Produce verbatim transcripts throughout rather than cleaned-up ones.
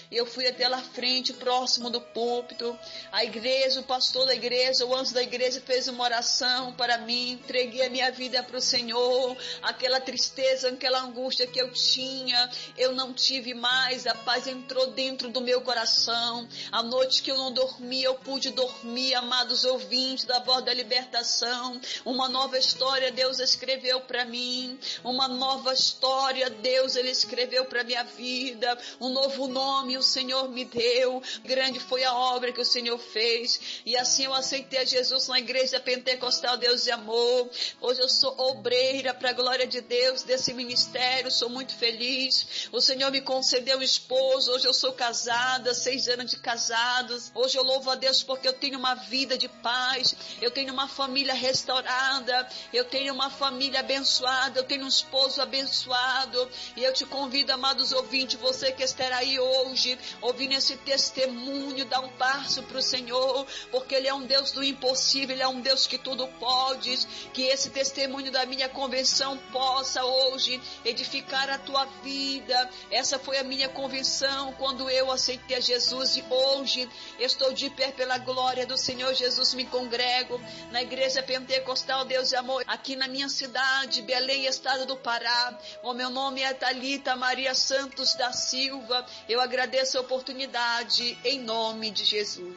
Eu fui até lá frente, próximo do púlpito. A igreja, o pastor da igreja, o anjo da igreja fez uma oração para mim. Entreguei a minha vida para o Senhor. Aquela tristeza, aquela angústia que eu tinha, eu não tive mais. A paz entrou dentro do meu coração. A noite que eu não dormi, eu pude dormir, amados ouvintes da Voz da Libertação. Uma nova história Deus escreveu para mim. Uma nova história Deus ele escreveu para minha vida. Um novo nome o Senhor me deu. Grande foi a obra que o Senhor fez. E assim eu aceitei a Jesus na igreja pentecostal Deus de Amor. Hoje eu sou obreira para a glória de Deus desse ministério. Sou muito feliz. O Senhor me concedeu um esposo. Hoje eu sou casada, seis anos de casados. Hoje eu louvo a Deus porque eu tenho uma vida de paz. Eu tenho uma família restaurada. Eu tenho uma família abençoada. Eu tenho um esposo abençoado. E eu te convido, amados ouvintes, você que estará aí hoje, ouvindo esse testemunho, dá um passo para o Senhor, porque Ele é um Deus do impossível, Ele é um Deus que tudo pode. Que esse testemunho da minha convenção possa hoje edificar a tua vida. Essa foi a minha convenção quando eu aceitei a Jesus, e hoje estou de pé pela glória do Senhor Jesus. Me congrego na igreja pentecostal Deus de Amor, aqui na minha cidade, Belém, estado do Pará. O meu nome é Thalita Maria Santos da Silva. Eu agradeço a oportunidade em nome de Jesus.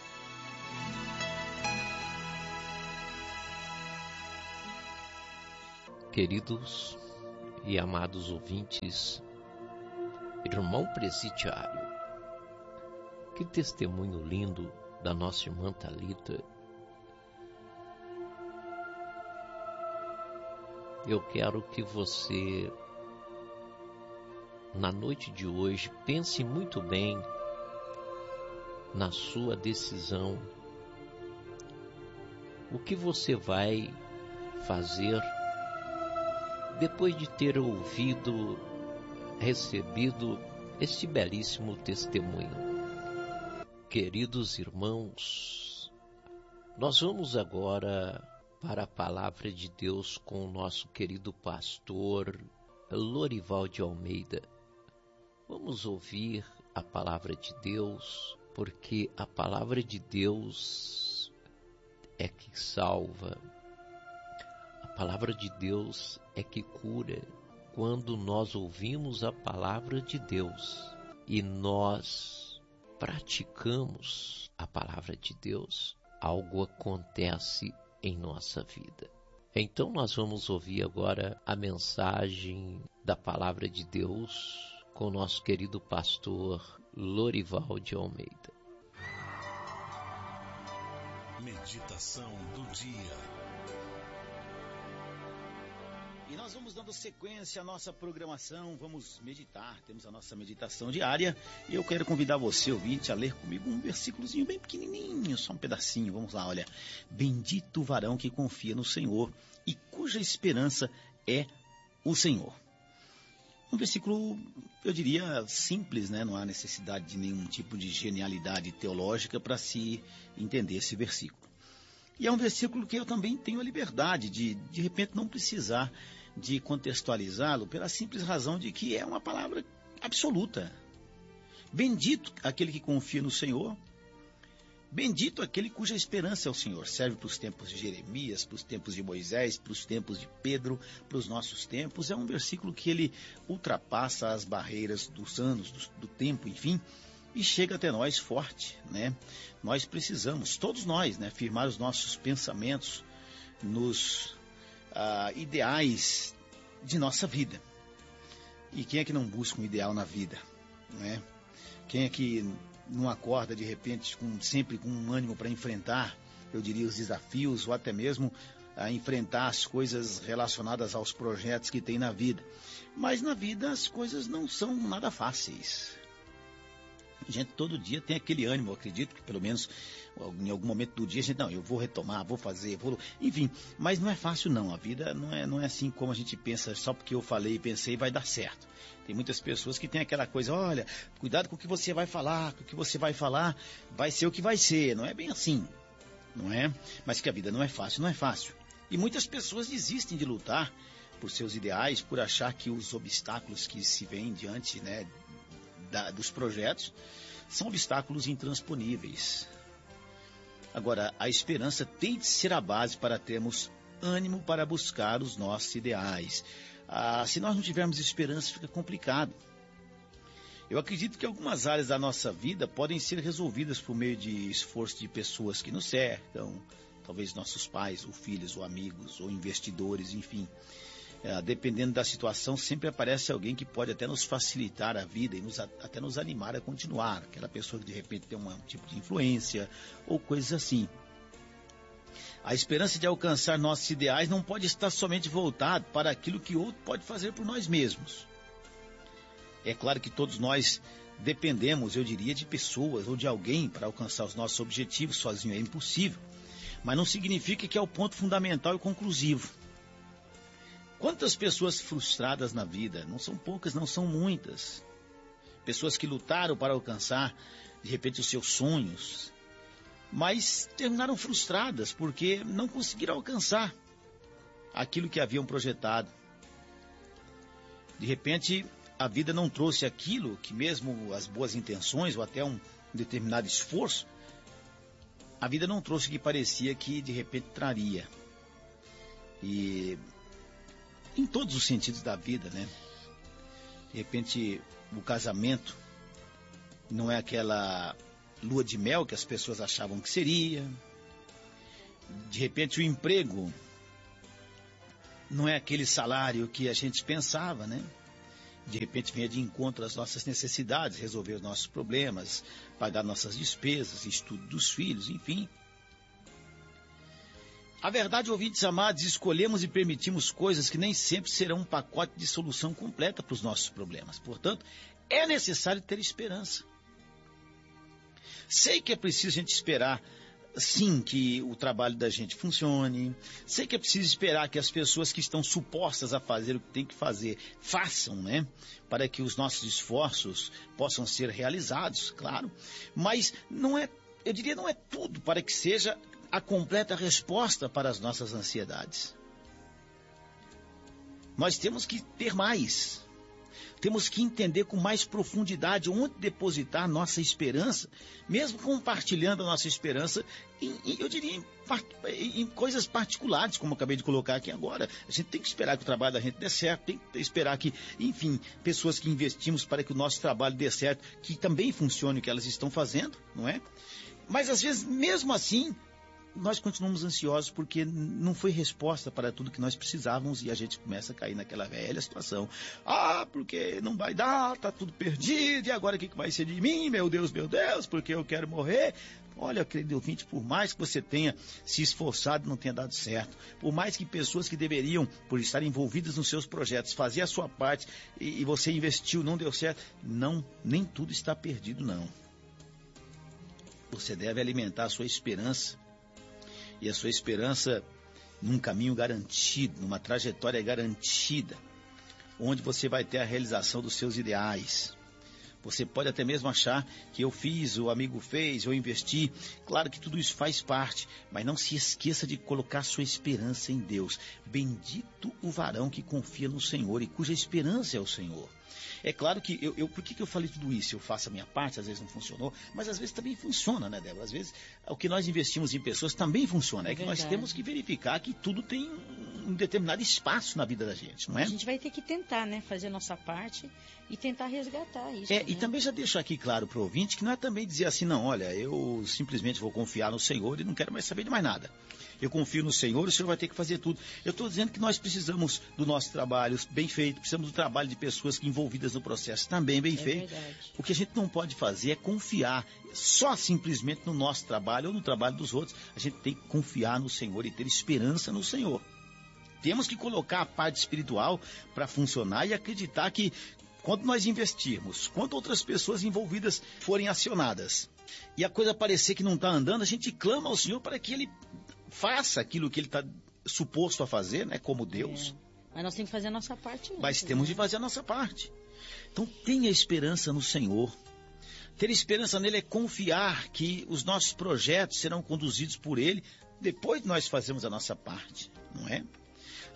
Queridos e amados ouvintes, irmão presidiário, que testemunho lindo da nossa irmã Thalita. Eu quero que você, na noite de hoje, pense muito bem na sua decisão. O que você vai fazer depois de ter ouvido, recebido este belíssimo testemunho? Queridos irmãos, nós vamos agora para a palavra de Deus com o nosso querido pastor Lorival de Almeida. Vamos ouvir a palavra de Deus, porque a palavra de Deus é que salva. A palavra de Deus é que cura. Quando nós ouvimos a palavra de Deus e nós praticamos a palavra de Deus, algo acontece em nossa vida. Então nós vamos ouvir agora a mensagem da palavra de Deus com o nosso querido pastor Lorival de Almeida. Meditação do dia. E nós vamos dando sequência à nossa programação, vamos meditar, temos a nossa meditação diária. E eu quero convidar você, ouvinte, a ler comigo um versículozinho bem pequenininho, só um pedacinho. Vamos lá, olha. Bendito o varão que confia no Senhor e cuja esperança é o Senhor. Um versículo, eu diria, simples, né? Não há necessidade de nenhum tipo de genialidade teológica para se entender esse versículo. E é um versículo que eu também tenho a liberdade de, de repente, não precisar de contextualizá-lo pela simples razão de que é uma palavra absoluta. Bendito aquele que confia no Senhor, bendito aquele cuja esperança é o Senhor. Serve para os tempos de Jeremias, para os tempos de Moisés, para os tempos de Pedro, para os nossos tempos. É um versículo que ele ultrapassa as barreiras dos anos, do, do tempo, enfim, e chega até nós forte, né? Nós precisamos, todos nós, né, firmar os nossos pensamentos nos ah, ideais de nossa vida. E quem é que não busca um ideal na vida, né? Quem é que não acorda de repente com, sempre com um ânimo para enfrentar, eu diria, os desafios ou até mesmo a enfrentar as coisas relacionadas aos projetos que tem na vida? Mas na vida as coisas não são nada fáceis. A gente todo dia tem aquele ânimo, eu acredito que pelo menos em algum momento do dia a gente, não, eu vou retomar, vou fazer, vou... enfim, mas não é fácil não, a vida não é, não é assim como a gente pensa, só porque eu falei e pensei vai dar certo. Tem muitas pessoas que têm aquela coisa, olha, cuidado com o que você vai falar, com o que você vai falar, vai ser o que vai ser, não é bem assim, não é? Mas que a vida não é fácil, não é fácil. E muitas pessoas desistem de lutar por seus ideais, por achar que os obstáculos que se vêm diante, né, da, dos projetos são obstáculos intransponíveis. Agora, a esperança tem de ser a base para termos ânimo para buscar os nossos ideais. Ah, se nós não tivermos esperança, fica complicado. Eu acredito que algumas áreas da nossa vida podem ser resolvidas por meio de esforço de pessoas que nos cercam, talvez nossos pais, ou filhos, ou amigos, ou investidores, enfim. É, dependendo da situação, sempre aparece alguém que pode até nos facilitar a vida e nos, até nos animar a continuar. Aquela pessoa que de repente tem um tipo de influência ou coisas assim. A esperança de alcançar nossos ideais não pode estar somente voltada para aquilo que outro pode fazer por nós mesmos. É claro que todos nós dependemos, eu diria, de pessoas ou de alguém para alcançar os nossos objetivos. Sozinho é impossível. Mas não significa que é o ponto fundamental e conclusivo. Quantas pessoas frustradas na vida? Não são poucas, não são muitas. Pessoas que lutaram para alcançar, de repente, os seus sonhos, mas terminaram frustradas porque não conseguiram alcançar aquilo que haviam projetado. De repente, a vida não trouxe aquilo que, mesmo as boas intenções ou até um determinado esforço, a vida não trouxe o que parecia que de repente traria. E em todos os sentidos da vida, né? De repente, o casamento não é aquela lua de mel que as pessoas achavam que seria. De repente, o emprego não é aquele salário que a gente pensava, né? De repente, venha de encontro às nossas necessidades, resolver os nossos problemas, pagar nossas despesas, estudo dos filhos, enfim. A verdade, ouvintes amados, escolhemos e permitimos coisas que nem sempre serão um pacote de solução completa para os nossos problemas. Portanto, é necessário ter esperança. Sei que é preciso a gente esperar, sim, que o trabalho da gente funcione. Sei que é preciso esperar que as pessoas que estão supostas a fazer o que tem que fazer, façam, né? Para que os nossos esforços possam ser realizados, claro. Mas não é, eu diria, não é tudo para que seja a completa resposta para as nossas ansiedades. Nós temos que ter mais. Temos que entender com mais profundidade onde depositar nossa esperança, mesmo compartilhando a nossa esperança, em, em, eu diria, em, em coisas particulares, como eu acabei de colocar aqui agora. A gente tem que esperar que o trabalho da gente dê certo, tem que esperar que, enfim, pessoas que investimos para que o nosso trabalho dê certo, que também funcione o que elas estão fazendo, não é? Mas, às vezes, mesmo assim, nós continuamos ansiosos porque não foi resposta para tudo que nós precisávamos e a gente começa a cair naquela velha situação. Ah, porque não vai dar, tá tudo perdido, e agora o que vai ser de mim? Meu Deus, meu Deus, porque eu quero morrer. Olha, querido ouvinte, por mais que você tenha se esforçado e não tenha dado certo, por mais que pessoas que deveriam, por estar envolvidas nos seus projetos, fazer a sua parte e, e você investiu, não deu certo, não, nem tudo está perdido, não. Você deve alimentar a sua esperança. E a sua esperança num caminho garantido, numa trajetória garantida, onde você vai ter a realização dos seus ideais. Você pode até mesmo achar que eu fiz, o amigo fez, eu investi. Claro que tudo isso faz parte, mas não se esqueça de colocar sua esperança em Deus. Bendito o varão que confia no Senhor e cuja esperança é o Senhor. É claro que, eu, eu, por que, que eu falei tudo isso? Eu faço a minha parte, às vezes não funcionou, mas às vezes também funciona, né, Débora? Às vezes o que nós investimos em pessoas também funciona. É, é que nós temos que verificar que tudo tem um determinado espaço na vida da gente, não é? A gente vai ter que tentar, né, fazer a nossa parte e tentar resgatar isso. É, né? E também já deixo aqui claro para o ouvinte que não é também dizer assim, não, olha, eu simplesmente vou confiar no Senhor e não quero mais saber de mais nada. Eu confio no Senhor, o Senhor vai ter que fazer tudo. Eu estou dizendo que nós precisamos do nosso trabalho bem feito, precisamos do trabalho de pessoas envolvidas no processo também bem é feito. Verdade. O que a gente não pode fazer é confiar só simplesmente no nosso trabalho ou no trabalho dos outros. A gente tem que confiar no Senhor e ter esperança no Senhor. Temos que colocar a parte espiritual para funcionar e acreditar que quando nós investirmos, quando outras pessoas envolvidas forem acionadas e a coisa parecer que não está andando, a gente clama ao Senhor para que Ele faça aquilo que Ele está suposto a fazer, né, como Deus. É. Mas nós temos que fazer a nossa parte antes, Mas temos né? de fazer a nossa parte. Então tenha esperança no Senhor. Ter esperança nele é confiar que os nossos projetos serão conduzidos por Ele depois de nós fazermos a nossa parte, não é?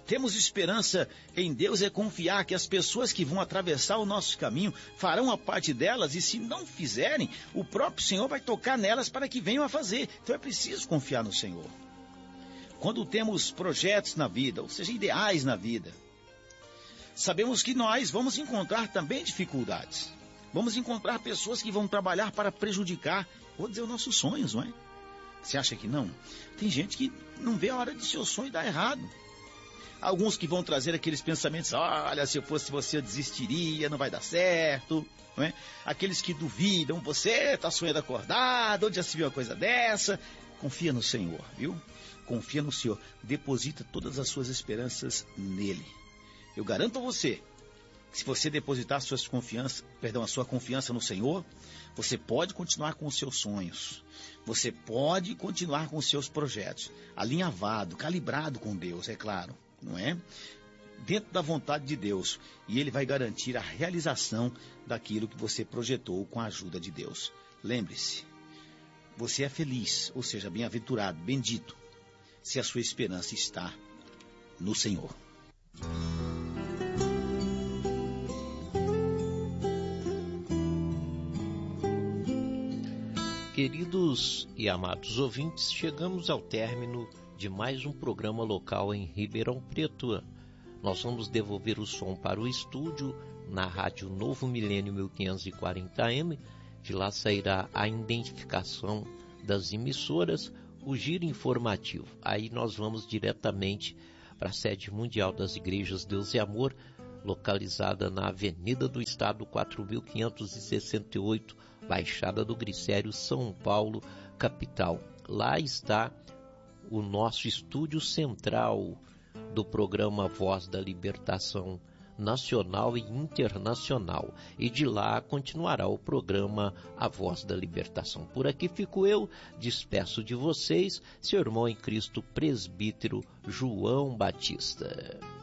Temos esperança em Deus é confiar que as pessoas que vão atravessar o nosso caminho farão a parte delas, e se não fizerem, o próprio Senhor vai tocar nelas para que venham a fazer. Então é preciso confiar no Senhor. Quando temos projetos na vida, ou seja, ideais na vida, sabemos que nós vamos encontrar também dificuldades. Vamos encontrar pessoas que vão trabalhar para prejudicar, vou dizer, os nossos sonhos, não é? Você acha que não? Tem gente que não vê a hora de seu sonho dar errado. Alguns que vão trazer aqueles pensamentos, olha, se eu fosse você eu desistiria, não vai dar certo, não é? Aqueles que duvidam, você está sonhando acordado, onde já se viu uma coisa dessa? Confia no Senhor, viu? Confia no Senhor, deposita todas as suas esperanças nele. Eu garanto a você, que se você depositar suas confiança, perdão, a sua confiança no Senhor, você pode continuar com os seus sonhos, você pode continuar com os seus projetos, alinhavado, calibrado com Deus, é claro. Não é? Dentro da vontade de Deus, e Ele vai garantir a realização daquilo que você projetou com a ajuda de Deus. Lembre-se, você é feliz, ou seja, bem-aventurado, bendito, se a sua esperança está no Senhor. Queridos e amados ouvintes, chegamos ao término de mais um programa local em Ribeirão Preto. Nós vamos devolver o som para o estúdio na Rádio Novo Milênio mil quinhentos e quarenta A M. De lá sairá a identificação das emissoras, o giro informativo. Aí nós vamos diretamente para a sede mundial das Igrejas Deus e Amor, localizada na Avenida do Estado quatro mil quinhentos e sessenta e oito, Baixada do Glicério, São Paulo, capital. Lá está o nosso estúdio central do programa Voz da Libertação Nacional e Internacional. E de lá continuará o programa A Voz da Libertação. Por aqui fico eu, despeço de vocês, seu irmão em Cristo, presbítero João Batista.